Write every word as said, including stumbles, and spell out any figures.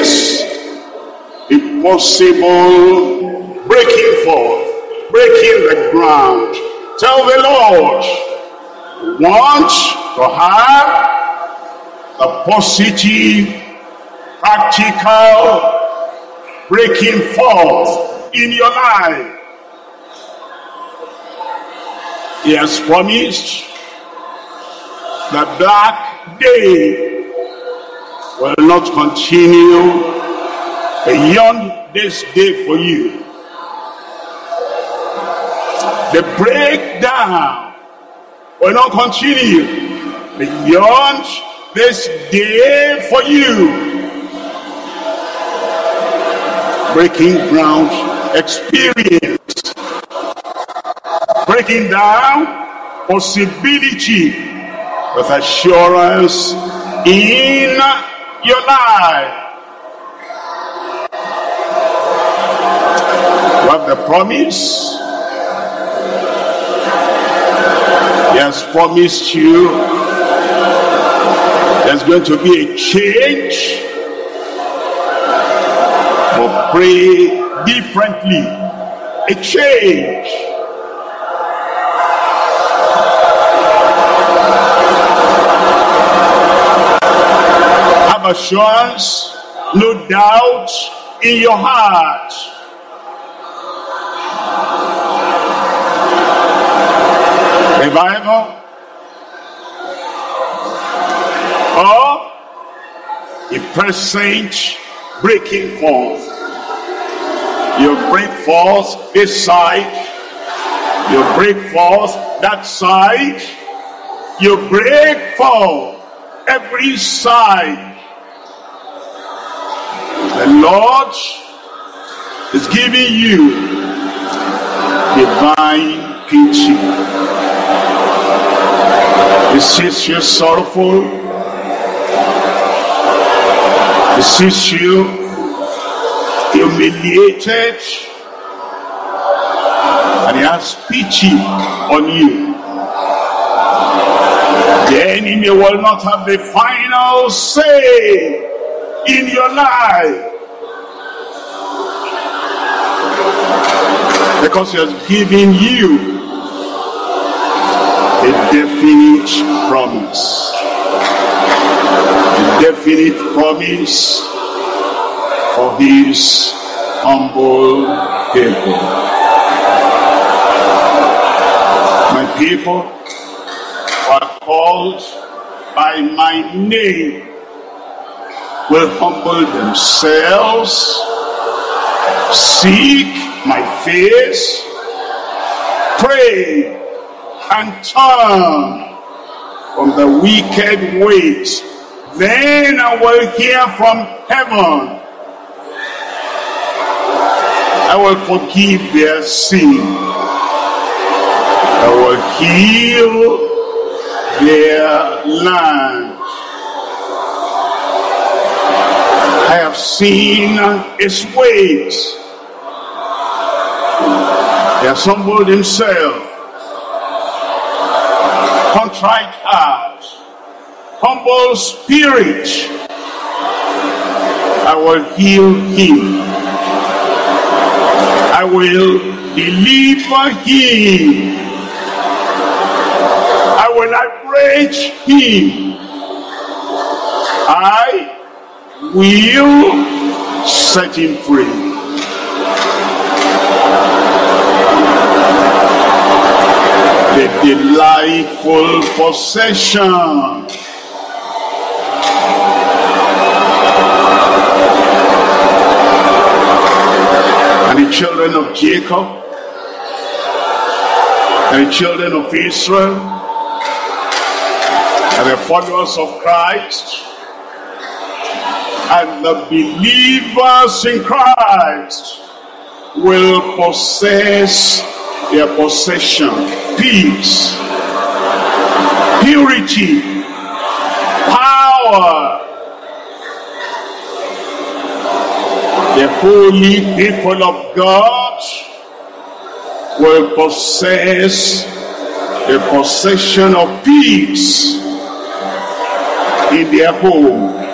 this impossible breaking forth, breaking the ground. Tell the Lord, want to have the positive, practical breaking forth in your life. He has promised the black day will not continue beyond this day for you. The breakdown will not continue beyond this day for you. Breaking ground experience. Breaking down possibility with assurance in your life. You have the promise. He has promised you there's going to be a change. But pray differently. A change. Have assurance, no doubt in your heart. Revival or a present breaking forth. You break forth this side, you break forth that side, you break forth every side. The Lord is giving you divine teaching. He sees you sorrowful. He sees you humiliated. And he has pity on you. The enemy will not have the final say in your life. Because he has given you a definite promise. A definite promise for his humble people. My people who are called by my name will humble themselves, seek my face, pray, and turn from the wicked ways. Then I will hear from heaven. I will forgive their sin. I will heal their land. I have seen his ways. He has humbled himself. Contrite heart, humble spirit, I will heal him. I will deliver him. I will liberate him. I will set him free. The delightful possession. And the children of Jacob and the children of Israel and the followers of Christ and the believers in Christ will possess their possession. Peace, purity, power. The holy people of God will possess the possession of peace in their home,